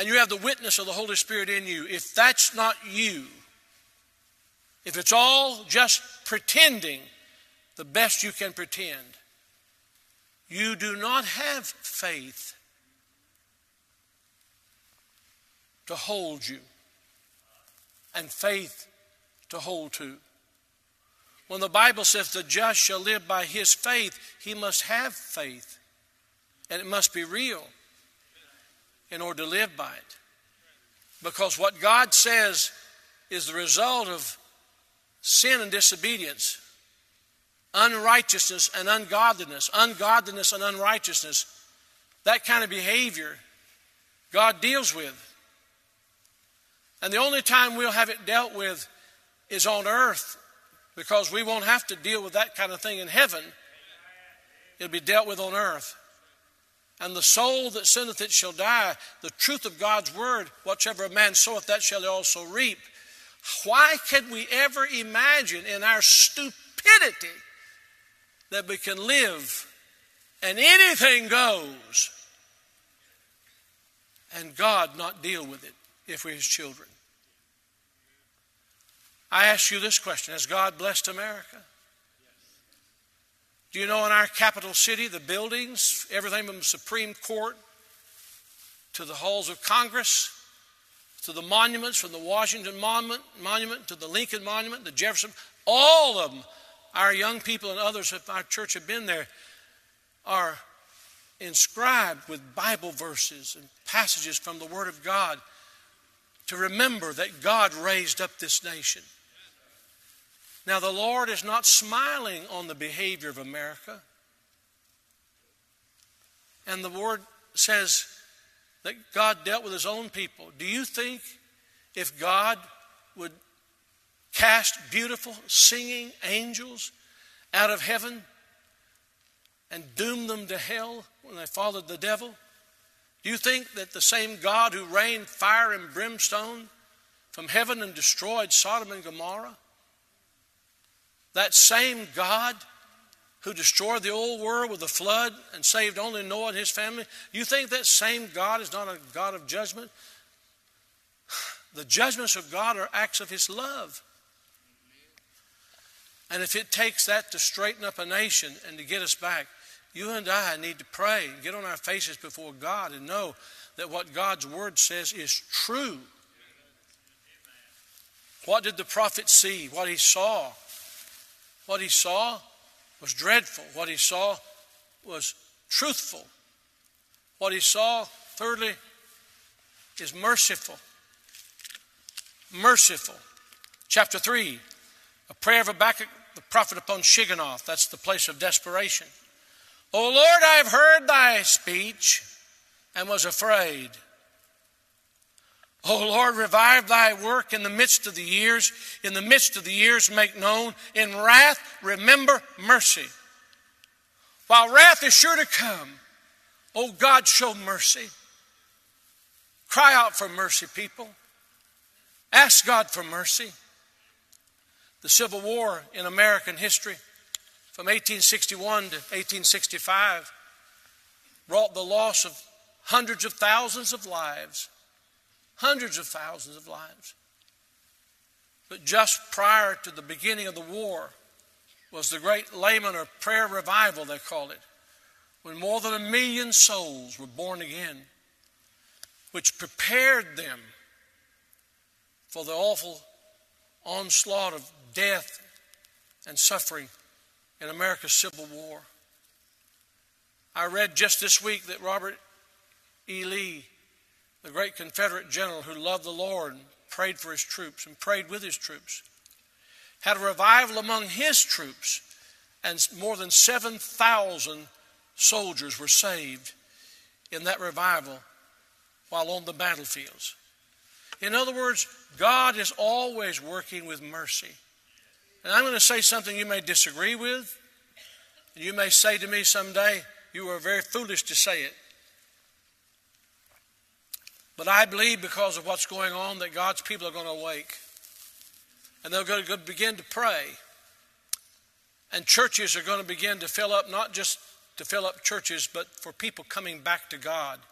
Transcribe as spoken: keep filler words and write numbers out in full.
and you have the witness of the Holy Spirit in you, if that's not you, if it's all just pretending the best you can pretend, you do not have faith to hold you and faith to hold to. When the Bible says the just shall live by his faith, he must have faith. And it must be real in order to live by it. Because what God says is the result of sin and disobedience, unrighteousness and ungodliness, ungodliness and unrighteousness. That kind of behavior God deals with. And the only time we'll have it dealt with is on earth, because we won't have to deal with that kind of thing in heaven. It'll be dealt with on earth. And the soul that sinneth it shall die. The truth of God's word, whatsoever a man soweth, that shall he also reap. Why can we ever imagine in our stupidity that we can live and anything goes and God not deal with it if we're his children? I ask you this question: has God blessed America? Do you know in our capital city, the buildings, everything from the Supreme Court to the halls of Congress, to the monuments, from the Washington Monument, monument to the Lincoln Monument, the Jefferson, all of them, our young people and others of our church have been there, are inscribed with Bible verses and passages from the Word of God to remember that God raised up this nation. Now, the Lord is not smiling on the behavior of America. And the Word says that God dealt with his own people. Do you think if God would cast beautiful singing angels out of heaven and doom them to hell when they followed the devil? Do you think that the same God who rained fire and brimstone from heaven and destroyed Sodom and Gomorrah, that same God who destroyed the old world with a flood and saved only Noah and his family, you think that same God is not a God of judgment? The judgments of God are acts of his love. And if it takes that to straighten up a nation and to get us back, you and I need to pray and get on our faces before God and know that what God's word says is true. What did the prophet see? What he saw. What he saw was dreadful. What he saw was truthful. What he saw, thirdly, is merciful. Merciful. Chapter three, a prayer of Habakkuk, the prophet upon Shigionoth. That's the place of desperation. O Lord, I have heard thy speech and was afraid. O Lord, revive thy work in the midst of the years. In the midst of the years make known. In wrath remember mercy. While wrath is sure to come, O God, show mercy. Cry out for mercy, people. Ask God for mercy. The Civil War in American history from eighteen sixty-one to eighteen sixty-five brought the loss of hundreds of thousands of lives. Hundreds of thousands of lives. But just prior to the beginning of the war was the great Layman or prayer revival, they called it, when more than a million souls were born again, which prepared them for the awful onslaught of death and suffering in America's Civil War. I read just this week that Robert E. Lee, the great Confederate general who loved the Lord and prayed for his troops and prayed with his troops, had a revival among his troops, and more than seven thousand soldiers were saved in that revival while on the battlefields. In other words, God is always working with mercy. And I'm going to say something you may disagree with. You may say to me someday, you were very foolish to say it. But I believe because of what's going on that God's people are going to awake. And they're going to begin to pray. And churches are going to begin to fill up, not just to fill up churches, but for people coming back to God.